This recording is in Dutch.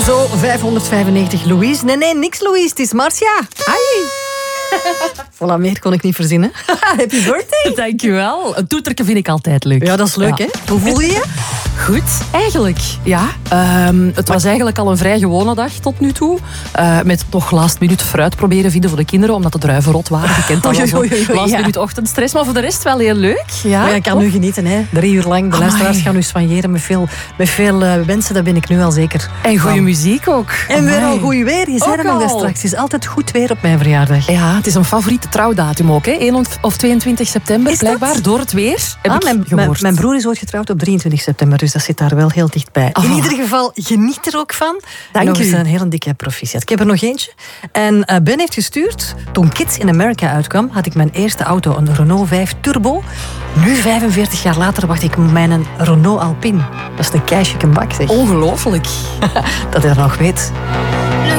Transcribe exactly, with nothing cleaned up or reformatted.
Zo, vijfhonderdvijfennegentig Louise. Nee, nee, niks Louise, het is Marcia. Hi. Voilà, meer kon ik niet verzinnen. Happy birthday. Dankjewel. Een toeterke vind ik altijd leuk. Ja, dat is leuk, ja. hè? Hoe voel je je? Goed, eigenlijk. Ja, um, het was eigenlijk al een vrij gewone dag tot nu toe. Uh, met nog last minute fruit proberen vinden voor de kinderen, omdat de druiven rot waren. Je kent dat wel zo. Last ja. minute ochtendstress, maar voor de rest wel heel leuk. Ja, maar je kan nu genieten, hè? Drie uur lang. De Amai. luisteraars gaan nu soigneren met veel, met veel uh, wensen, daar ben ik nu al zeker. En goede van. muziek ook. En weer Amai. al goed weer. Je zei het nog daar straks. Het is altijd goed weer op mijn verjaardag. Ja, het is een favoriete trouwdatum ook, hè? één of tweeëntwintig september, is dat? blijkbaar. Door het weer, heb Ah, ik mijn, mijn, gehoord. mijn broer is ooit getrouwd op drieëntwintig september, dus dat zit daar wel heel dichtbij. Oh. In ieder geval, geniet er ook van. Dank nog eens u. een hele dikke proficiat. Ik heb er nog eentje. En uh, Ben heeft gestuurd, toen Kids in America uitkwam, had ik mijn eerste auto, een Renault vijf Turbo. Nu, vijfenveertig jaar later, wacht ik op mijn Renault Alpine. Dat is een keichique bak, zeg. Ongelooflijk. Dat hij dat nog weet.